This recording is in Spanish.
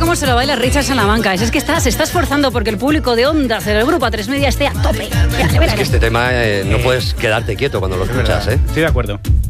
cómo se lo baila Richard Salamanca. Es que se está esforzando porque el público de Onda Cero, el grupo A3 Media, esté a tope. Es que este tema no puedes quedarte quieto cuando lo escuchas, ¿eh? Estoy de acuerdo.